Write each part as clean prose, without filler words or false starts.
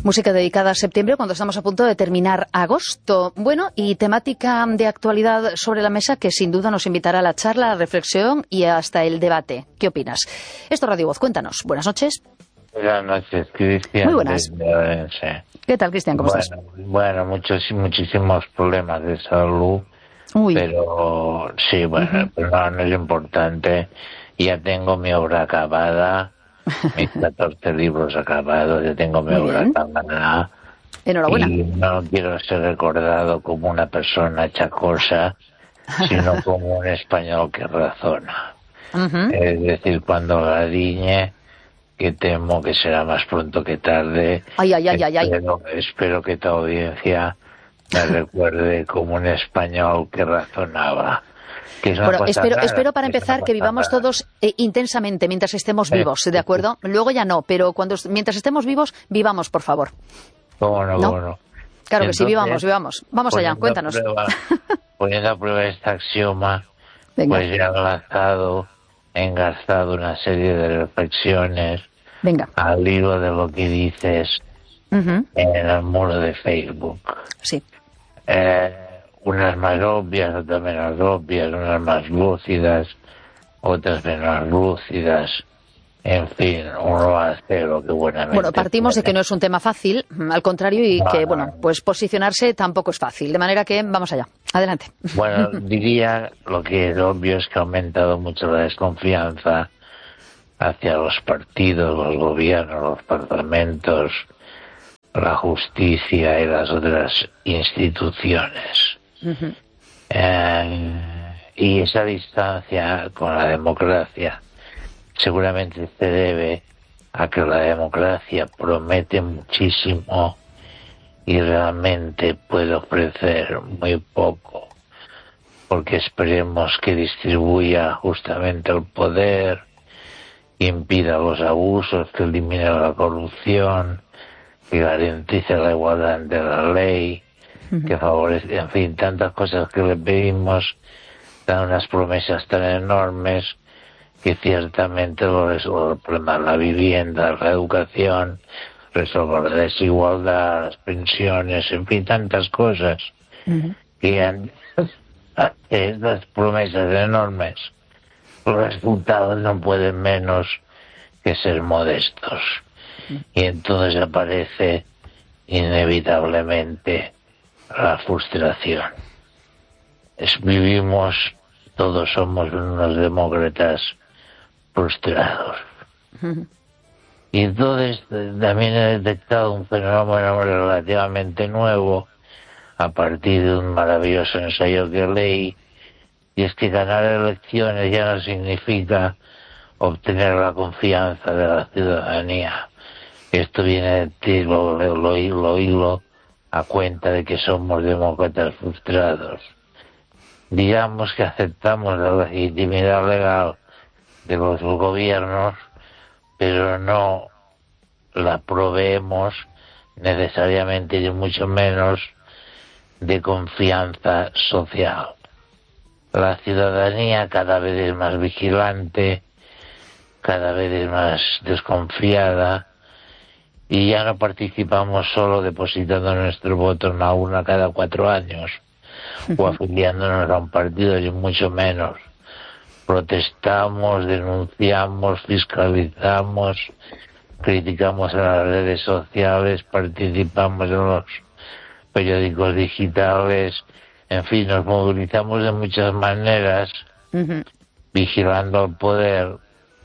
Música dedicada a septiembre cuando estamos a punto de terminar agosto. Bueno, y temática de actualidad sobre la mesa que sin duda nos invitará a la charla, a la reflexión y hasta el debate. ¿Qué opinas? Esto Radio Voz, cuéntanos. Buenas noches. Buenas noches, Cristian. Muy buenas. ¿Qué tal, Cristian? ¿Cómo estás? Bueno, muchísimos problemas de salud. Uy. Pero sí, bueno, pero no es importante. Ya tengo mi obra acabada, mis 14 libros acabados, ya tengo mi obra acabada. Enhorabuena. Y no quiero ser recordado como una persona chacosa, sino como un español que razona. Es decir, cuando la riñe, que temo que será más pronto que tarde. Espero que tu audiencia me recuerde como un español que razonaba. Bueno, espero para empezar que vivamos todos intensamente mientras estemos vivos, ¿de acuerdo? Luego ya no, pero mientras estemos vivos, vivamos, por favor. ¿Cómo no? Claro que sí, vivamos. Vamos allá, cuéntanos. Poniendo a prueba este axioma, Venga. Pues ya he engarzado una serie de reflexiones al hilo de lo que dices en el muro de Facebook. Sí. Unas más obvias, otras menos obvias, unas más lúcidas, otras menos lúcidas. En fin, uno hace lo que buenamente Bueno, partimos puede. de que no es un tema fácil, al contrario, y que, bueno, pues posicionarse tampoco es fácil. De manera que, vamos allá. Adelante. Bueno, diría lo que es obvio es que ha aumentado mucho la desconfianza hacia los partidos, los gobiernos, los parlamentos, la justicia y las otras instituciones. Y esa distancia con la democracia seguramente se debe a que la democracia promete muchísimo y realmente puede ofrecer muy poco, porque esperemos que distribuya justamente el poder, que impida los abusos, que elimine la corrupción, que garantice la igualdad ante la ley, que favorece, en fin, tantas cosas que le pedimos, dan unas promesas tan enormes que ciertamente lo resuelve el problema de la vivienda, la educación, resolver la desigualdad, las pensiones, en fin, tantas cosas que han estas promesas enormes, los resultados no pueden menos que ser modestos. Y entonces aparece inevitablemente la frustración. Vivimos, todos somos unos demócratas frustrados. Y entonces también he detectado un fenómeno relativamente nuevo a partir de un maravilloso ensayo que leí, y es que ganar elecciones ya no significa obtener la confianza de la ciudadanía. Esto viene de ti, lo hilo a cuenta de que somos demócratas frustrados. Digamos que aceptamos la legitimidad legal de los gobiernos, pero no la proveemos necesariamente, y mucho menos de confianza social. La ciudadanía cada vez es más vigilante, cada vez es más desconfiada, y ya no participamos solo depositando nuestro voto en la urna cada 4 años o afiliándonos a un partido, y mucho menos. Protestamos, denunciamos, fiscalizamos, criticamos en las redes sociales, participamos en los periódicos digitales, en fin, nos movilizamos de muchas maneras, vigilando al poder,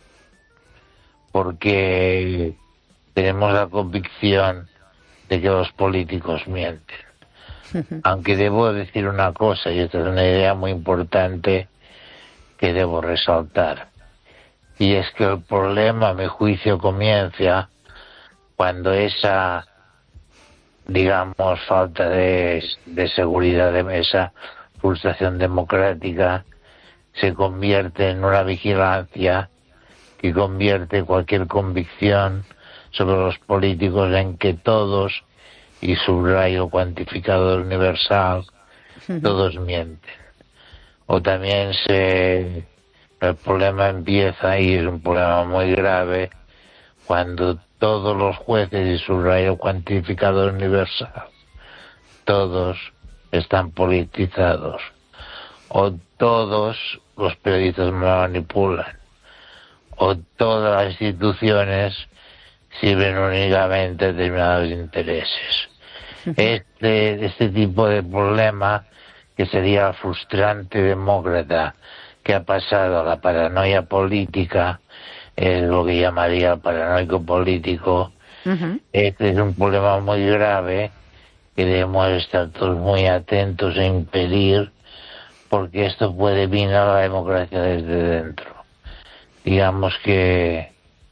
porque tenemos la convicción de que los políticos mienten. Aunque debo decir una cosa, y esta es una idea muy importante que debo resaltar, y es que el problema, a mi juicio, comienza cuando esa, digamos, falta de seguridad, esa frustración democrática se convierte en una vigilancia que convierte cualquier convicción sobre los políticos en que todos, y subrayo cuantificador universal, todos mienten. O también el problema empieza, y es un problema muy grave, cuando todos los jueces y su rayo cuantificador universal, todos están politizados, o todos los periodistas me manipulan, o todas las instituciones sirven únicamente a determinados intereses. Este tipo de problema, que sería el frustrante demócrata que ha pasado a la paranoia política, es lo que llamaría el paranoico político. Este es un problema muy grave que debemos estar todos muy atentos a impedir, porque esto puede minar la democracia desde dentro. Digamos que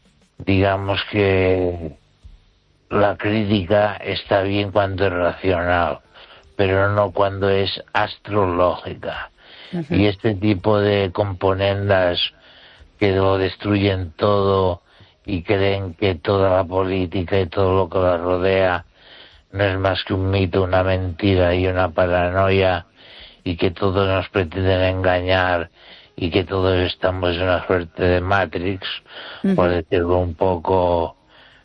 la crítica está bien cuando es racional, pero no cuando es astrológica. Y este tipo de componendas que lo destruyen todo y creen que toda la política y todo lo que la rodea no es más que un mito, una mentira y una paranoia, y que todos nos pretenden engañar y que todos estamos en una suerte de Matrix, por decirlo un poco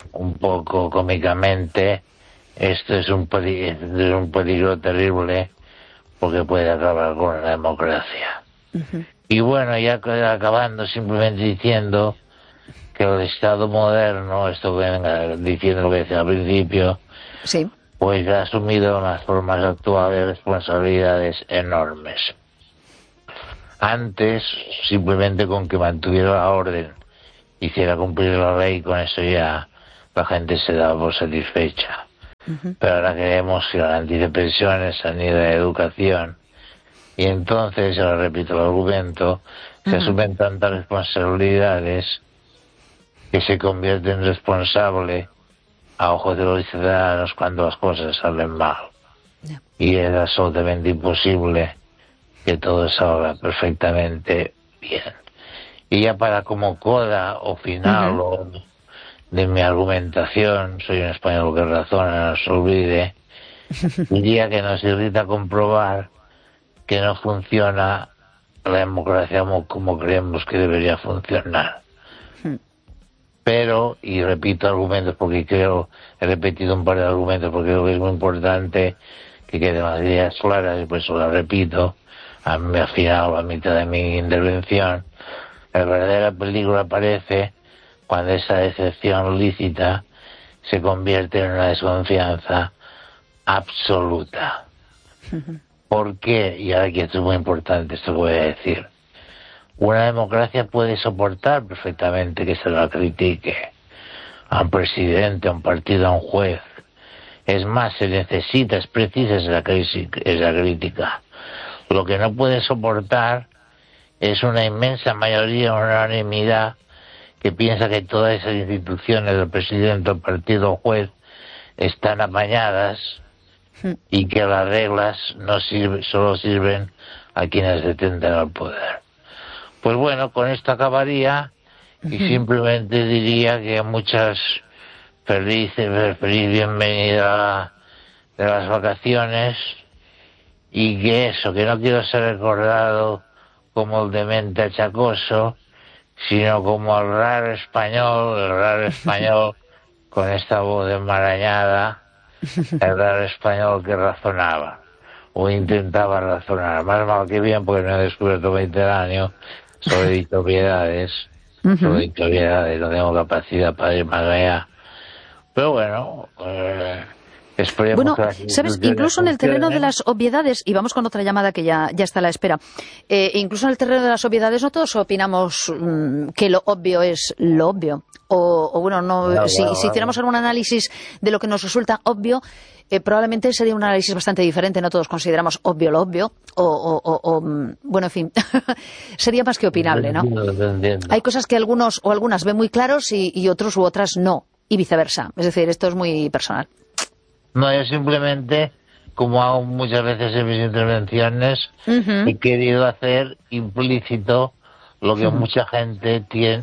cómicamente. Esto es un peligro terrible, porque puede acabar con la democracia. Y bueno, ya acabando, simplemente diciendo que el Estado moderno, esto que venga diciendo lo que decía al principio, sí, pues ha asumido en las formas actuales responsabilidades enormes. Antes, simplemente con que mantuviera la orden, hiciera cumplir la ley, con eso ya la gente se daba por satisfecha. Pero ahora queremos que garantice pensiones, sanidad y educación. Y entonces, ahora repito el argumento, se asumen tantas responsabilidades que se convierte en responsable a ojos de los ciudadanos cuando las cosas salen mal. Y es absolutamente imposible que todo salga perfectamente bien. Y ya para como coda o final de mi argumentación, soy un español que razona, no se olvide, diría que nos irrita comprobar que no funciona la democracia como creemos que debería funcionar. Pero, y repito argumentos porque he repetido un par de argumentos porque creo que es muy importante que queden las ideas claras, y por eso las repito, al final, a mitad de mi intervención. El verdadero peligro aparece cuando esa decepción lícita se convierte en una desconfianza absoluta. ¿Por qué? Y ahora aquí esto es muy importante, esto que voy a decir. Una democracia puede soportar perfectamente que se la critique a un presidente, a un partido, a un juez. Es más, se necesita, es precisa esa crítica. Lo que no puede soportar es una inmensa mayoría, una unanimidad, que piensa que todas esas instituciones, el presidente, el partido, el juez, están amañadas y que las reglas solo sirven a quienes detentan el poder. Pues bueno, con esto acabaría y simplemente diría que muchas feliz bienvenida de las vacaciones, y que no quiero ser recordado como el demente achacoso, sino como el raro español con esta voz enmarañada, el raro español que razonaba o intentaba razonar, más mal que bien, porque no he descubierto Mediterráneo, solo he dicho obviedades, no tengo capacidad para ir más allá. Pero bueno, esperemos. Bueno, que sabes, incluso en el terreno de las obviedades, y vamos con otra llamada que ya está a la espera, incluso en el terreno de las obviedades no todos opinamos que lo obvio es lo obvio. O bueno, si hiciéramos algún análisis de lo que nos resulta obvio, probablemente sería un análisis bastante diferente. No todos consideramos obvio lo obvio, bueno, en fin, sería más que opinable, ¿no? Hay cosas que algunos o algunas ven muy claros y otros u otras no, y viceversa. Es decir, esto es muy personal. No, yo simplemente, como hago muchas veces en mis intervenciones, he querido hacer implícito lo que mucha gente tiene,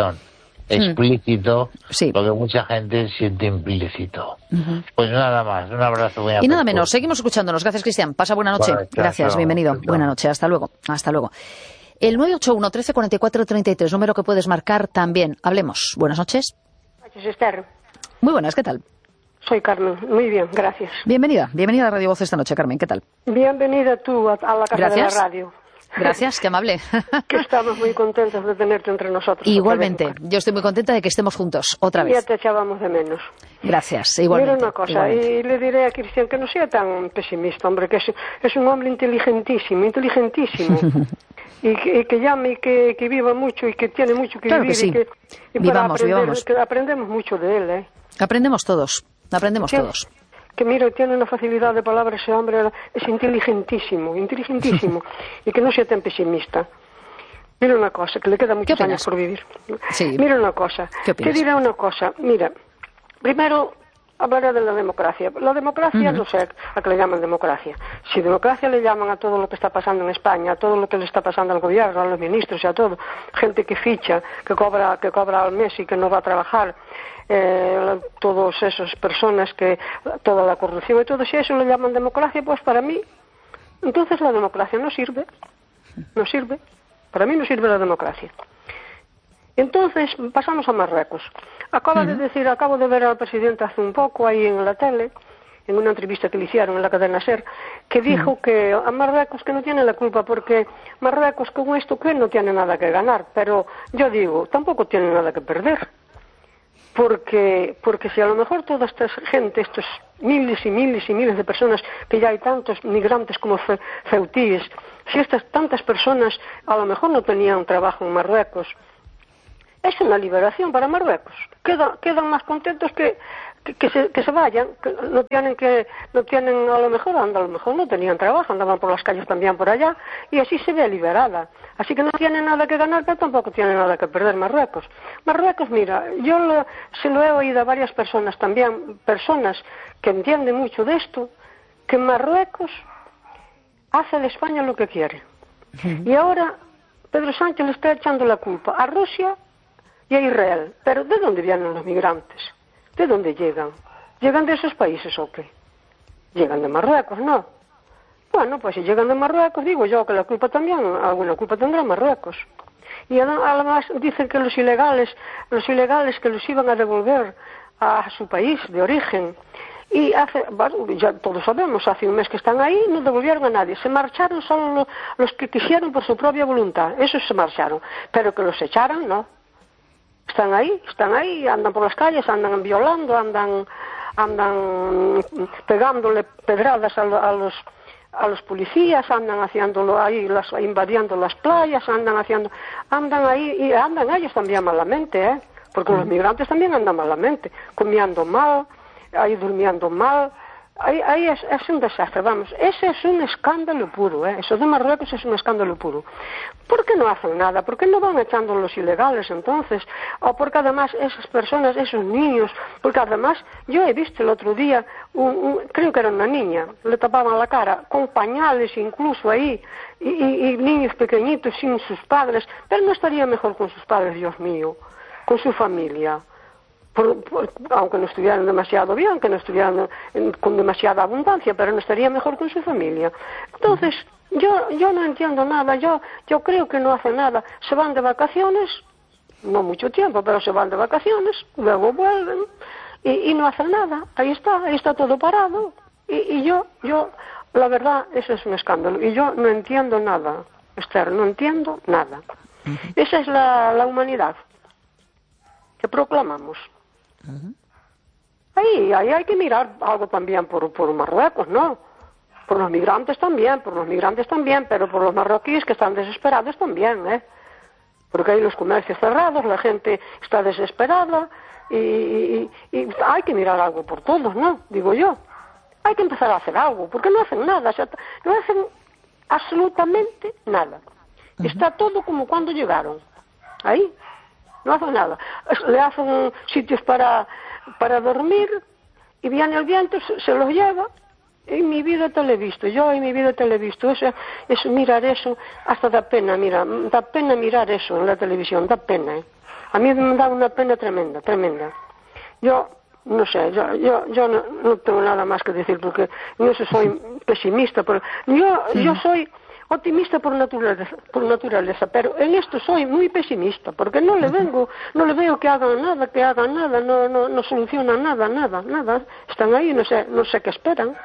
explícito, lo que mucha gente siente implícito. Pues nada más, un abrazo muy y nada menos, seguimos escuchándonos. Gracias, Cristian. Pasa buena noche. Vale, gracias, chao, bienvenido. chao. Buena noche, hasta luego. Hasta luego. El 981 13 44 33, número que puedes marcar también. Hablemos. Buenas noches. Esther. Muy buenas, ¿qué tal? Soy Carmen, muy bien, gracias. Bienvenida a Radio Voz esta noche, Carmen, ¿qué tal? Bienvenida tú a la casa de la radio. Gracias, qué amable. Que estamos muy contentos de tenerte entre nosotros. Igualmente, yo estoy muy contenta de que estemos juntos, otra vez. Ya te echábamos de menos. Gracias, igualmente. Mira una cosa, y le diré a Cristian que no sea tan pesimista, hombre, que es un hombre inteligentísimo. Y que llame y que viva mucho y que tiene mucho que vivir. Que sí. Vivamos. Que aprendemos mucho de él, ¿eh? Aprendemos todos. Que mira, tiene una facilidad de palabra ese hombre, es inteligentísimo, y que no sea tan pesimista. Mira una cosa, que le queda muchos años por vivir. Sí. Mira una cosa, te diré una cosa, mira, primero hablaré de la democracia. La democracia, no sé a qué le llaman democracia. Si democracia le llaman a todo lo que está pasando en España, a todo lo que le está pasando al gobierno, a los ministros y a todo, gente que ficha, que cobra al mes y que no va a trabajar, todas esas personas, toda la corrupción y todo, si a eso le llaman democracia, pues para mí, entonces la democracia no sirve, para mí no sirve la democracia. Entonces pasamos a Marruecos. Acabo de ver al presidente hace un poco ahí en la tele, en una entrevista que le hicieron en la cadena SER, que dijo que a Marruecos que no tiene la culpa, porque Marruecos con esto que no tiene nada que ganar, pero yo digo, tampoco tiene nada que perder. Porque si a lo mejor toda esta gente, estos miles y miles y miles de personas, que ya hay tantos migrantes como ceutíes, si estas tantas personas a lo mejor no tenían trabajo en Marruecos, es una liberación para Marruecos. Quedan más contentos que se vayan, que no tienen a lo mejor no tenían trabajo, andaban por las calles también por allá, y así se ve liberada. Así que no tiene nada que ganar, pero tampoco tiene nada que perder Marruecos. Marruecos, mira, se lo he oído a varias personas también, personas que entienden mucho de esto, que Marruecos hace de España lo que quiere. Y ahora Pedro Sánchez le está echando la culpa a Rusia y a Israel. Pero ¿de dónde vienen los migrantes? ¿De dónde llegan? ¿Llegan de esos países o qué? Llegan de Marruecos, ¿no? Bueno, pues si llegan de Marruecos, digo yo que alguna culpa tendrá Marruecos. Y además dicen que los ilegales que los iban a devolver a su país de origen. Y ya todos sabemos, hace un mes que están ahí, no devolvieron a nadie. Se marcharon solo los que quisieron por su propia voluntad. Esos se marcharon. Pero que los echaran, no. Están ahí, andan por las calles, andan violando, andan pegándole pedradas a los policías, andan haciéndolo ahí, invadiendo las playas, andan ahí, y andan ellos también malamente, porque los migrantes también andan malamente, comiendo mal, ahí durmiendo mal. Ahí es un desastre, vamos, ese es un escándalo puro, eso de Marruecos es un escándalo puro. ¿Por qué no hacen nada? ¿Por qué no van echando a los ilegales entonces? O porque además esas personas, esos niños, porque además yo he visto el otro día, creo que era una niña, le tapaban la cara, con pañales incluso ahí, y niños pequeñitos sin sus padres, pero no estaría mejor con sus padres, Dios mío, con su familia. Aunque no estuvieran demasiado bien, que no estuvieran con demasiada abundancia, pero no estaría mejor con su familia. Entonces, yo no entiendo nada, yo creo que no hacen nada. Se van de vacaciones, no mucho tiempo, pero se van de vacaciones, luego vuelven y no hacen nada. Ahí está todo parado. Y yo, la verdad, eso es un escándalo. Y yo no entiendo nada, Esther, no entiendo nada. Esa es la humanidad que proclamamos. Ahí hay que mirar algo también por Marruecos, ¿no? Por los migrantes también, pero por los marroquíes que están desesperados también, Porque hay los comercios cerrados, la gente está desesperada y hay que mirar algo por todos, ¿no? Digo yo. Hay que empezar a hacer algo, porque no hacen nada, no hacen absolutamente nada. Está todo como cuando llegaron. Ahí. No hacen nada. Le hacen sitios para dormir y viene el viento, se los lleva. En mi vida te lo he visto. Eso, mirar eso, hasta da pena mirar eso en la televisión, da pena. A mí me da una pena tremenda. Yo no sé, yo no tengo nada más que decir porque yo soy pesimista, pero yo soy optimista por naturaleza, pero en esto soy muy pesimista, porque no le veo que hagan nada, no solucionan nada. Están ahí, no sé qué esperan.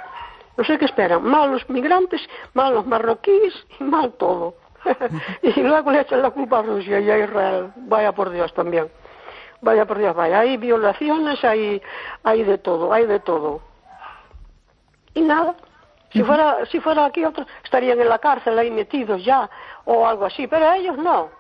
Mal los migrantes, mal los marroquíes y mal todo. Y luego le echan la culpa a Rusia y a Israel. Vaya por Dios también. Hay violaciones, hay de todo. Y nada. Si fuera aquí otros estarían en la cárcel ahí metidos ya o algo así, pero a ellos no.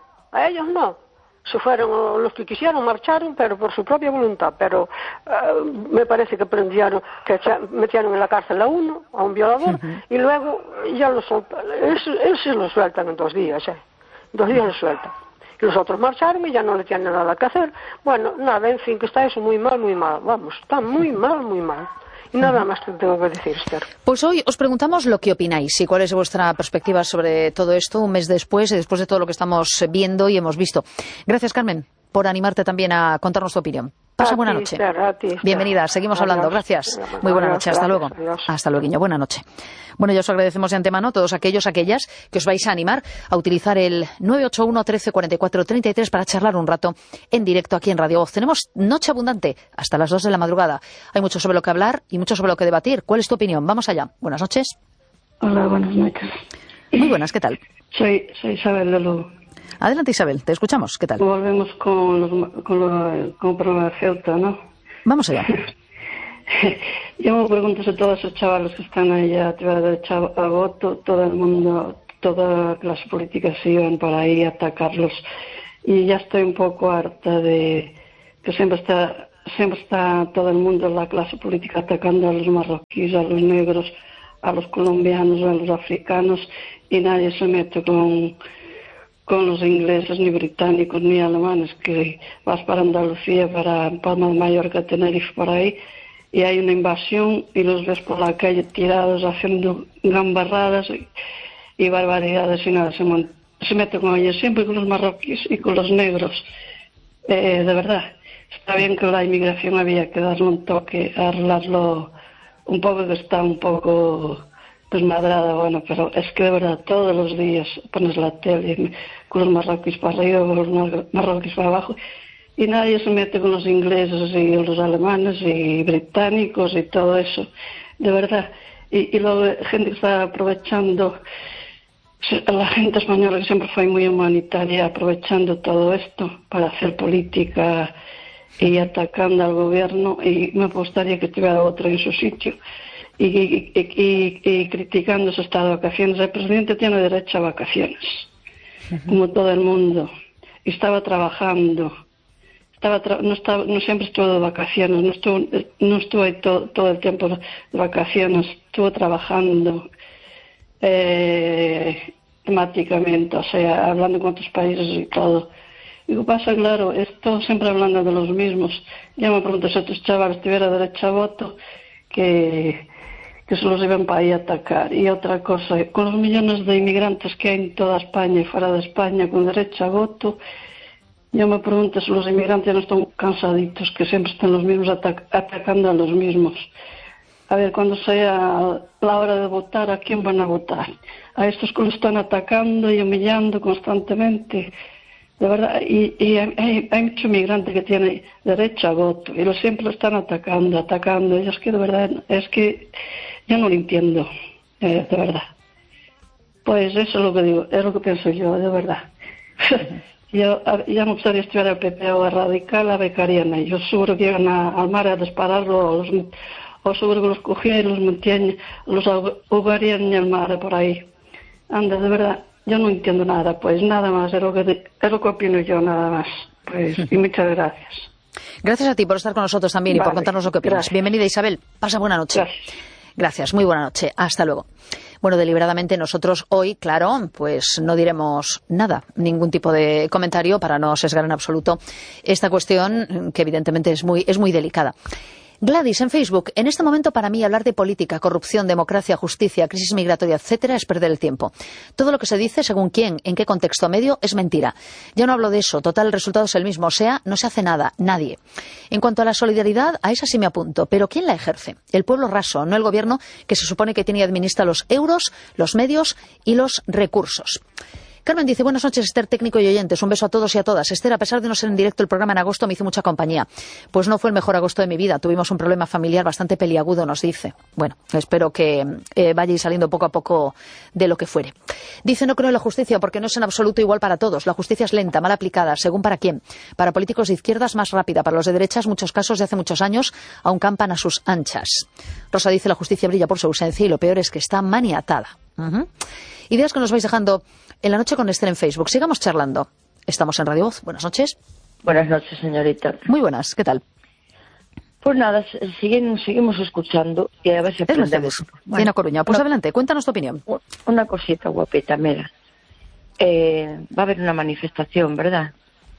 Se fueron, los que quisieron marcharon, pero por su propia voluntad, pero me parece que metieron en la cárcel a un violador, y luego ya lo soltaron. Él se lo sueltan en 2 días, 2 días lo sueltan. Y los otros marcharon y ya no le tienen nada que hacer. Bueno, nada, en fin, que está eso muy mal, vamos, está muy mal. Y nada más te tengo que decir, Esther. Pues hoy os preguntamos lo que opináis y cuál es vuestra perspectiva sobre todo esto un mes después y después de todo lo que estamos viendo y hemos visto. Gracias, Carmen, por animarte también a contarnos tu opinión. Pasa buena noche. Bienvenida, seguimos hablando. Gracias. Muy buena noche. Hasta luego. Hasta luego, Guiño. Buena noche. Bueno, ya os agradecemos de antemano a todos aquellas que os vais a animar a utilizar el 981 13 44 33 para charlar un rato en directo aquí en Radio Voz. Tenemos noche abundante hasta las 2 de la madrugada. Hay mucho sobre lo que hablar y mucho sobre lo que debatir. ¿Cuál es tu opinión? Vamos allá. Buenas noches. Hola, buenas noches. Muy buenas, ¿qué tal? Soy Isabel de Lugo. Adelante, Isabel, te escuchamos. ¿Qué tal? Volvemos con problema de Ceuta, ¿no? Vamos allá. Yo me pregunto si todos esos chavales que están ahí a tirar derecha a voto, todo el mundo, toda clase política se iban para ahí a atacarlos. Y ya estoy un poco harta de que siempre está todo el mundo, la clase política, atacando a los marroquíes, a los negros, a los colombianos, a los africanos, y nadie se mete con los ingleses, ni británicos, ni alemanes, que vas para Andalucía, para Palma de Mallorca, Tenerife, por ahí, y hay una invasión y los ves por la calle tirados haciendo gambarradas y barbaridades y nada, se mete con ellos, siempre con los marroquíes y con los negros. De verdad, está bien que la inmigración había que darle un toque, arreglarlo un poco, que está un poco desmadrada, bueno, pero es que de verdad todos los días pones la tele con los marroquíes para arriba, con los marroquíes para abajo, y nadie se mete con los ingleses y los alemanes y británicos y todo eso, de verdad. Y luego gente que está aprovechando, la gente española que siempre fue muy humanitaria, aprovechando todo esto para hacer política y atacando al gobierno, y me gustaría que tuviera otro en su sitio. Y criticando su estado de vacaciones. El presidente tiene derecho a vacaciones, como todo el mundo. Y estaba trabajando. No siempre estuvo de vacaciones, no estuvo ahí todo el tiempo de vacaciones. Estuvo trabajando temáticamente, o sea, hablando con otros países y todo. Y lo que pasa, claro, esto siempre hablando de los mismos. Ya me pregunto si estos chavales tuvieran derecho a voto, que se los iban para ahí a atacar. Y otra cosa, con los millones de inmigrantes que hay en toda España y fuera de España con derecho a voto, yo me pregunto si los inmigrantes no están cansaditos, que siempre están los mismos atacando a los mismos. A ver, cuando sea la hora de votar, ¿a quién van a votar? A estos que lo están atacando y humillando constantemente. De verdad, y hay mucho inmigrante que tiene derecho a voto y siempre lo están atacando. Y es que de verdad, es que yo no lo entiendo, de verdad. Pues eso es lo que digo, es lo que pienso yo, de verdad. Yo ya me gustaría estudiar el PP o el Radical, a becarían ellos. Seguro que iban al mar a dispararlo, o seguro que los cogían y los metían, los ahogarían en el mar por ahí. Anda, de verdad. Yo no entiendo nada, pues nada más, es lo que opino yo, nada más. Pues, y muchas gracias. Gracias a ti por estar con nosotros también y por contarnos lo que opinas. Gracias. Bienvenida, Isabel. Pasa buena noche. Gracias, muy buena noche. Hasta luego. Bueno, deliberadamente nosotros hoy, claro, pues no diremos nada, ningún tipo de comentario para no sesgar en absoluto esta cuestión que evidentemente es muy delicada. Gladys, en Facebook, en este momento para mí hablar de política, corrupción, democracia, justicia, crisis migratoria, etcétera, es perder el tiempo. Todo lo que se dice, según quién, en qué contexto medio, es mentira. Yo no hablo de eso, total el resultado es el mismo, o sea, no se hace nada, nadie. En cuanto a la solidaridad, a esa sí me apunto, pero ¿quién la ejerce? El pueblo raso, no el gobierno que se supone que tiene y administra los euros, los medios y los recursos. Carmen dice, buenas noches, Esther, técnico y oyentes. Un beso a todos y a todas. Esther, a pesar de no ser en directo el programa en agosto, me hizo mucha compañía. Pues no fue el mejor agosto de mi vida. Tuvimos un problema familiar bastante peliagudo, nos dice. Bueno, espero que vayáis saliendo poco a poco de lo que fuere. Dice, no creo en la justicia porque no es en absoluto igual para todos. La justicia es lenta, mal aplicada, según para quién. Para políticos de izquierdas, más rápida. Para los de derechas, muchos casos de hace muchos años aún campan a sus anchas. Rosa dice, la justicia brilla por su ausencia y lo peor es que está maniatada. Ideas que nos vais dejando en la noche con Esther en Facebook. Sigamos charlando. Estamos en Radio Voz. Buenas noches. Buenas noches, señorita. Muy buenas. ¿Qué tal? Pues nada, seguimos escuchando y a ver si aprendemos. Bueno, Coruña. Pues adelante, cuéntanos tu opinión. Una cosita guapita, mira. Va a haber una manifestación, ¿verdad?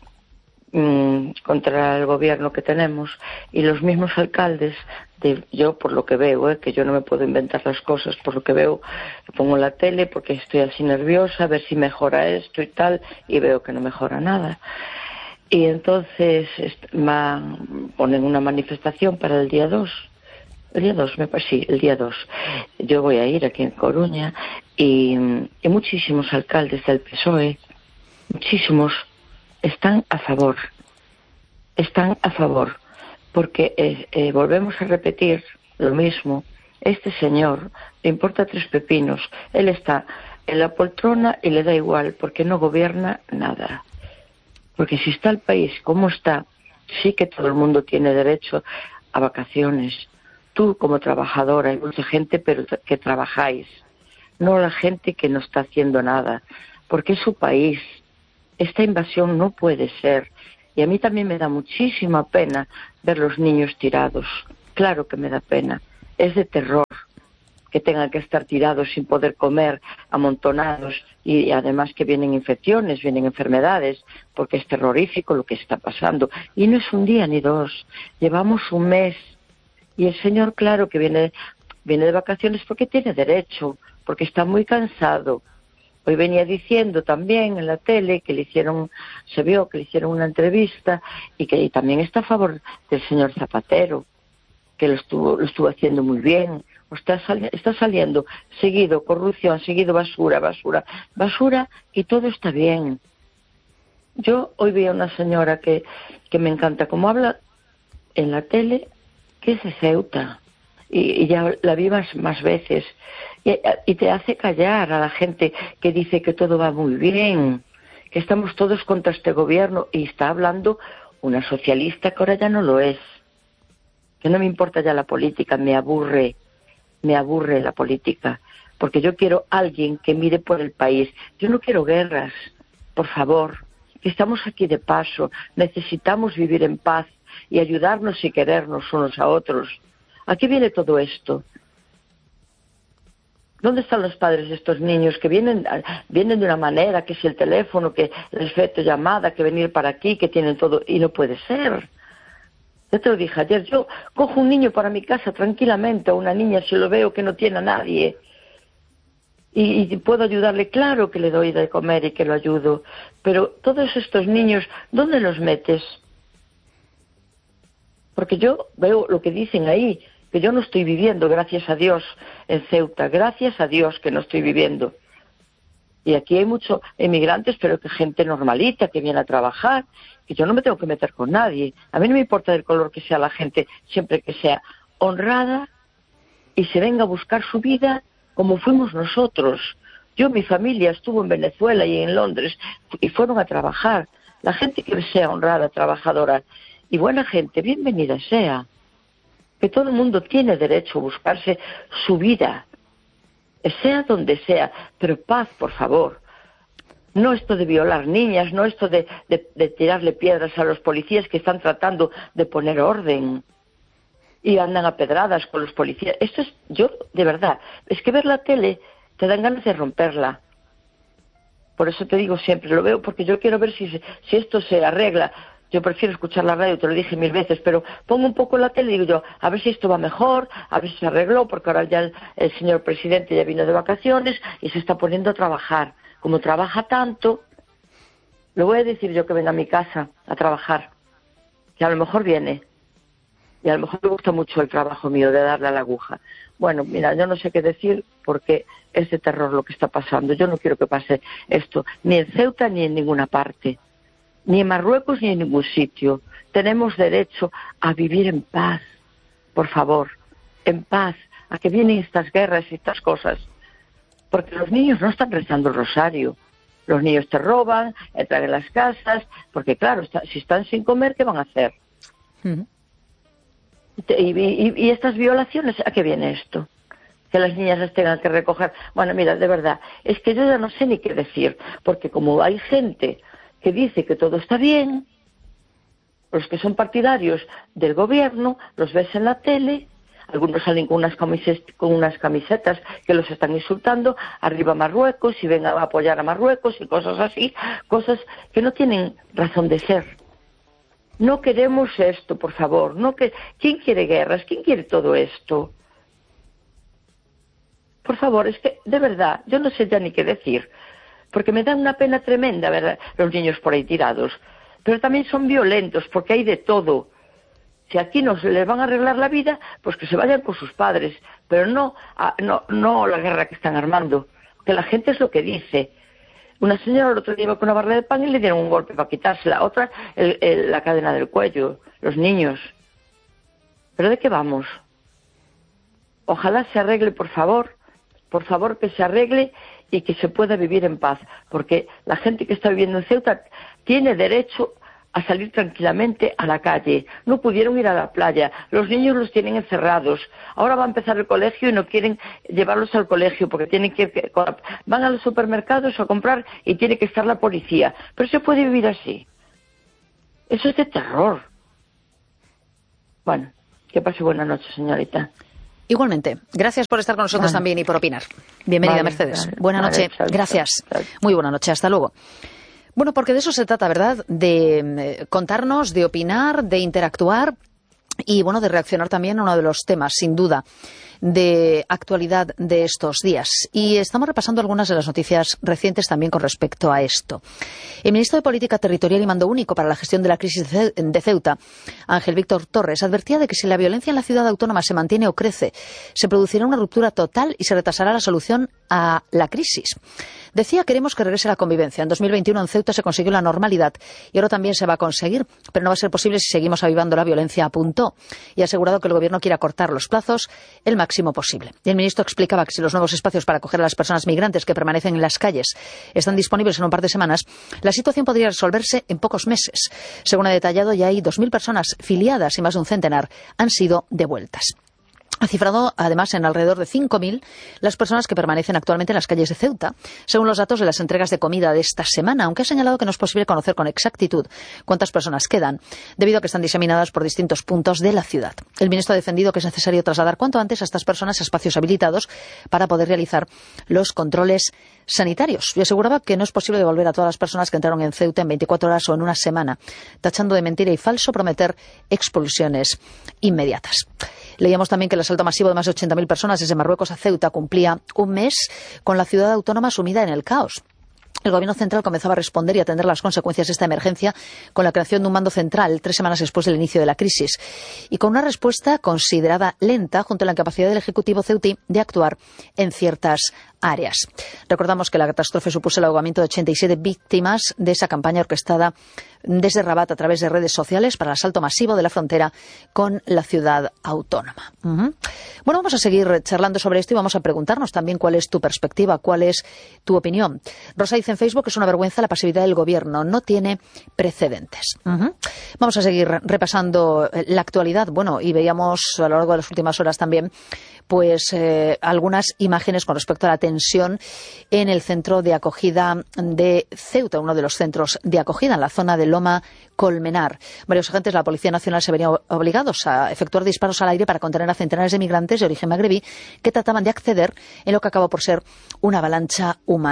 Contra el gobierno que tenemos y los mismos alcaldes, yo por lo que veo, que yo no me puedo inventar las cosas, por lo que veo, pongo la tele porque estoy así nerviosa, a ver si mejora esto y tal, y veo que no mejora nada. Y entonces ponen una manifestación para el día 2. El día 2, el día 2. Yo voy a ir aquí en Coruña y muchísimos alcaldes del PSOE, muchísimos, están a favor, porque volvemos a repetir lo mismo. Este señor le importa 3 pepinos, él está en la poltrona y le da igual, porque no gobierna nada. Porque si está el país como está, sí que todo el mundo tiene derecho a vacaciones. Tú como trabajadora, hay mucha gente pero que trabajáis, no la gente que no está haciendo nada, porque es su país. Esta invasión no puede ser. Y a mí también me da muchísima pena ver los niños tirados. Claro que me da pena. Es de terror que tengan que estar tirados sin poder comer, amontonados, y además que vienen infecciones, vienen enfermedades, porque es terrorífico lo que está pasando. Y no es un día ni 2. Llevamos un mes. Y el señor, claro que viene de vacaciones porque tiene derecho, porque está muy cansado. Hoy venía diciendo también en la tele que se vio que le hicieron una entrevista y que también está a favor del señor Zapatero, que lo estuvo haciendo muy bien. Está saliendo seguido corrupción, seguido basura, y todo está bien. Yo hoy vi a una señora que me encanta como habla en la tele, que es de Ceuta, y ya la vi más veces. Y te hace callar a la gente que dice que todo va muy bien, que estamos todos contra este gobierno, y está hablando una socialista que ahora ya no lo es, que no me importa ya la política, me aburre la política, porque yo quiero alguien que mire por el país. Yo no quiero guerras, por favor, que estamos aquí de paso, necesitamos vivir en paz y ayudarnos y querernos unos a otros. ¿A qué viene todo esto? ¿Dónde están los padres de estos niños que vienen de una manera, que si el teléfono, que el efecto llamada, que venir para aquí, que tienen todo, y no puede ser? Yo te lo dije ayer, yo cojo un niño para mi casa tranquilamente, o una niña, si lo veo que no tiene a nadie, y puedo ayudarle, claro que le doy de comer y que lo ayudo, pero todos estos niños, ¿dónde los metes? Porque yo veo lo que dicen ahí, que yo no estoy viviendo, gracias a Dios, en Ceuta, gracias a Dios que no estoy viviendo. Y aquí hay muchos emigrantes, pero que gente normalita, que viene a trabajar, que yo no me tengo que meter con nadie. A mí no me importa el color que sea la gente, siempre que sea honrada y se venga a buscar su vida como fuimos nosotros. Mi familia estuvo en Venezuela y en Londres y fueron a trabajar. La gente que sea honrada, trabajadora y buena gente, bienvenida sea. Que todo el mundo tiene derecho a buscarse su vida, sea donde sea, pero paz, por favor. No esto de violar niñas, no esto de tirarle piedras a los policías que están tratando de poner orden y andan a pedradas con los policías. Esto es, de verdad, es que ver la tele te dan ganas de romperla. Por eso te digo siempre, lo veo porque yo quiero ver si esto se arregla. yo prefiero escuchar la radio, te lo dije 1000 veces, pero pongo un poco la tele y digo yo, a ver si esto va mejor, a ver si se arregló, porque ahora ya el señor presidente ya vino de vacaciones y se está poniendo a trabajar. Como trabaja tanto, le voy a decir yo que venga a mi casa a trabajar, que a lo mejor viene, y a lo mejor me gusta mucho el trabajo mío de darle a la aguja. Bueno, mira, yo no sé qué decir porque es de terror lo que está pasando. Yo no quiero que pase esto, ni en Ceuta ni en ninguna parte. Ni en Marruecos ni en ningún sitio. Tenemos derecho a vivir en paz, por favor, en paz, a que vienen estas guerras y estas cosas. Porque los niños no están rezando el rosario. Los niños te roban, entran en las casas, porque claro, si están sin comer, ¿qué van a hacer? Y estas violaciones, ¿a qué viene esto? Que las niñas las tengan que recoger. Bueno, mira, de verdad, es que yo ya no sé ni qué decir, porque como hay gente que dice que todo está bien, los que son partidarios del gobierno, los ves en la tele, algunos salen con unas camisetas que los están insultando, arriba Marruecos, y vengan a apoyar a Marruecos y cosas así, cosas que no tienen razón de ser. No queremos esto, por favor. ¿Quién quiere guerras? ¿Quién quiere todo esto? Por favor, es que, de verdad, yo no sé ya ni qué decir. Porque me dan una pena tremenda ver los niños por ahí tirados. Pero también son violentos, porque hay de todo. Si aquí no se les van a arreglar la vida, pues que se vayan con sus padres. Pero no la guerra que están armando. Que la gente es lo que dice. Una señora el otro día iba con una barra de pan y le dieron un golpe para quitársela. Otra, la cadena del cuello. Los niños. ¿Pero de qué vamos? Ojalá se arregle, por favor que se arregle y que se pueda vivir en paz, porque la gente que está viviendo en Ceuta tiene derecho a salir tranquilamente a la calle. No pudieron ir a la playa, los niños los tienen encerrados. Ahora va a empezar el colegio y no quieren llevarlos al colegio porque tienen que van a los supermercados a comprar y tiene que estar la policía. Pero se puede vivir así. Eso es de terror. Bueno, que pase buena noche, señorita. Igualmente. Gracias por estar con nosotros también y por opinar. Bienvenida, Mercedes. Buena noche. Chao, gracias. Chao. Muy buena noche. Hasta luego. Bueno, porque de eso se trata, ¿verdad? De contarnos, de opinar, de interactuar y, bueno, de reaccionar también a uno de los temas, sin duda, de actualidad de estos días. Y estamos repasando algunas de las noticias recientes también con respecto a esto. El ministro de Política Territorial y Mando Único para la Gestión de la Crisis de Ceuta, Ángel Víctor Torres, advertía de que si la violencia en la ciudad autónoma se mantiene o crece, se producirá una ruptura total y se retrasará la solución a la crisis. Decía, queremos que regrese la convivencia. En 2021 en Ceuta se consiguió la normalidad y ahora también se va a conseguir, pero no va a ser posible si seguimos avivando la violencia, apuntó, y ha asegurado que el Gobierno quiere acortar los plazos el máximo posible. Y el ministro explicaba que si los nuevos espacios para acoger a las personas migrantes que permanecen en las calles están disponibles en un par de semanas, la situación podría resolverse en pocos meses. Según ha detallado, ya hay 2000 personas filiadas y más de un centenar han sido devueltas. Ha cifrado, además, en alrededor de 5.000 las personas que permanecen actualmente en las calles de Ceuta, según los datos de las entregas de comida de esta semana, aunque ha señalado que no es posible conocer con exactitud cuántas personas quedan, debido a que están diseminadas por distintos puntos de la ciudad. El ministro ha defendido que es necesario trasladar cuanto antes a estas personas a espacios habilitados para poder realizar los controles sanitarios. Y aseguraba que no es posible devolver a todas las personas que entraron en Ceuta en 24 horas o en una semana, tachando de mentira y falso prometer expulsiones inmediatas. Leíamos también que el asalto masivo de más de 80.000 personas desde Marruecos a Ceuta cumplía un mes con la ciudad autónoma sumida en el caos. El Gobierno central comenzaba a responder y atender las consecuencias de esta emergencia con la creación de un mando central 3 semanas después del inicio de la crisis y con una respuesta considerada lenta junto a la incapacidad del Ejecutivo ceutí de actuar en ciertas áreas. Recordamos que la catástrofe supuso el ahogamiento de 87 víctimas de esa campaña orquestada desde Rabat a través de redes sociales para el asalto masivo de la frontera con la ciudad autónoma. Bueno, vamos a seguir charlando sobre esto y vamos a preguntarnos también cuál es tu perspectiva, cuál es tu opinión. Rosa dice en Facebook que es una vergüenza la pasividad del Gobierno, no tiene precedentes. Vamos a seguir repasando la actualidad. Bueno, y veíamos a lo largo de las últimas horas también pues algunas imágenes con respecto a la tensión en el centro de acogida de Ceuta, uno de los centros de acogida en la zona de Loma Colmenar. Varios agentes de la Policía Nacional se venían obligados a efectuar disparos al aire para contener a centenares de migrantes de origen magrebí que trataban de acceder en lo que acabó por ser una avalancha humana.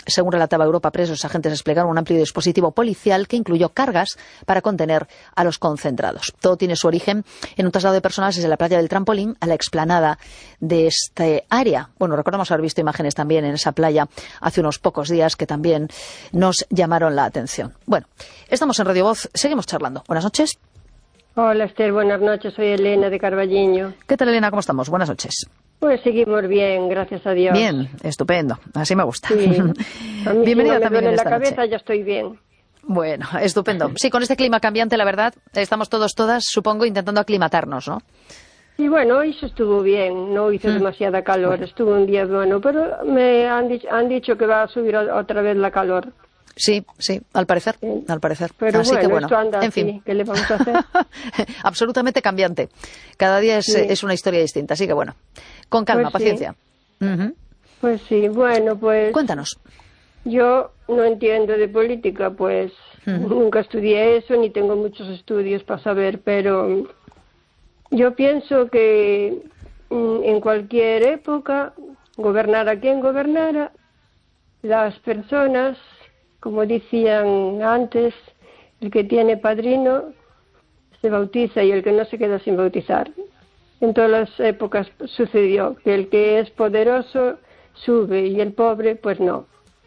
Según relataba Europa Press, los agentes desplegaron un amplio dispositivo policial que incluyó cargas para contener a los concentrados. Todo tiene su origen en un traslado de personas desde la playa del Trampolín a la explanada de este área. Bueno, recordamos haber visto imágenes también en esa playa hace unos pocos días que también nos llamaron la atención. Bueno, estamos en Radio Voz, seguimos charlando. Buenas noches. Hola Esther, buenas noches, soy Elena de Carballiño. ¿Qué tal, Elena? ¿Cómo estamos? Buenas noches. Pues seguimos bien, gracias a Dios. Bien, estupendo, así me gusta. Sí. A mí Bienvenida si no me también duele en la esta cabeza, noche. ya estoy bien. Bueno, estupendo. Sí, con este clima cambiante, la verdad, estamos todas, supongo, intentando aclimatarnos, ¿no? Y bueno, hoy se estuvo bien, no hizo demasiada calor, estuvo un día bueno, pero me han dicho que va a subir otra vez la calor. Sí, al parecer. Pero así que bueno, esto anda en así, fin. ¿qué le vamos a hacer? Absolutamente cambiante. Cada día es una historia distinta, así que bueno, con calma, Pues sí. paciencia. Ujú. Pues sí, bueno, pues Cuéntanos. yo no entiendo de política, pues nunca estudié eso, ni tengo muchos estudios para saber, pero yo pienso que en cualquier época, gobernara quien gobernara, las personas, como decían antes, el que tiene padrino se bautiza y el que no se queda sin bautizar. En todas las épocas sucedió que el que es poderoso sube y el pobre pues no.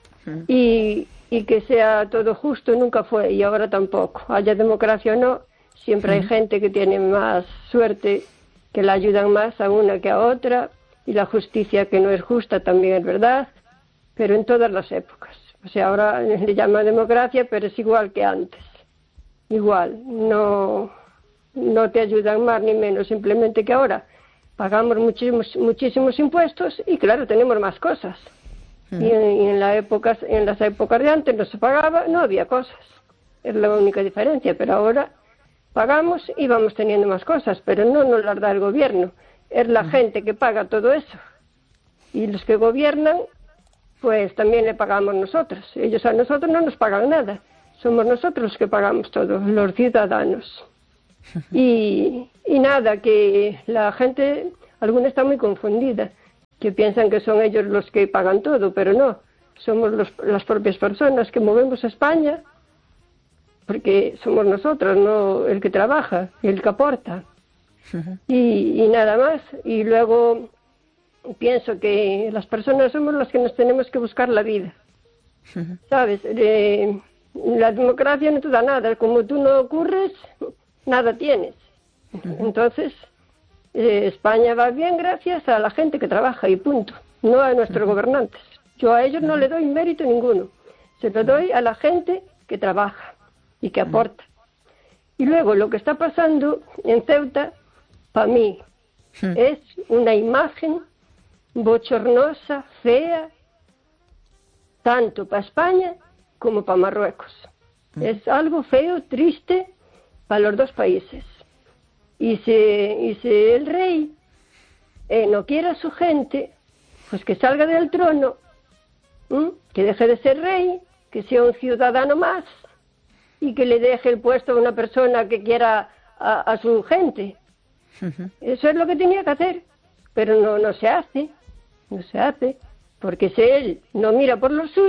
Y que sea todo justo nunca fue y ahora tampoco. Haya democracia o no, siempre hay gente que tiene más suerte, que la ayudan más a una que a otra, y la justicia que no es justa también es verdad, pero en todas las épocas. O sea, ahora le llama democracia, pero es igual que antes. Igual, no te ayudan más ni menos, simplemente que ahora pagamos muchísimos impuestos y claro, tenemos más cosas. Y en las épocas de antes no se pagaba, no había cosas. Es la única diferencia, pero ahora pagamos y vamos teniendo más cosas, pero no nos las da el gobierno. Es la gente que paga todo eso. Y los que gobiernan, pues también le pagamos nosotros. Ellos a nosotros no nos pagan nada. Somos nosotros los que pagamos todo, los ciudadanos. Y nada, que la gente, alguna está muy confundida, que piensan que son ellos los que pagan todo, pero no. Somos las propias personas que movemos a España, porque somos nosotros, no el que trabaja, el que aporta. Y nada más. Y luego pienso que las personas somos las que nos tenemos que buscar la vida. ¿Sabes? La democracia no te da nada. Como tú no ocurres, nada tienes. Entonces, España va bien gracias a la gente que trabaja y punto. No a nuestros gobernantes. Yo a ellos no le doy mérito ninguno. Se lo doy a la gente que trabaja y que aporta. Y luego lo que está pasando en Ceuta, para mí, es una imagen bochornosa, fea, tanto para España como para Marruecos. Es algo feo, triste para los dos países. Y si el rey no quiere a su gente, pues que salga del trono, que deje de ser rey, que sea un ciudadano más y que le deje el puesto a una persona que quiera a su gente. Eso es lo que tenía que hacer, pero no se hace, porque si él no mira por los suyos,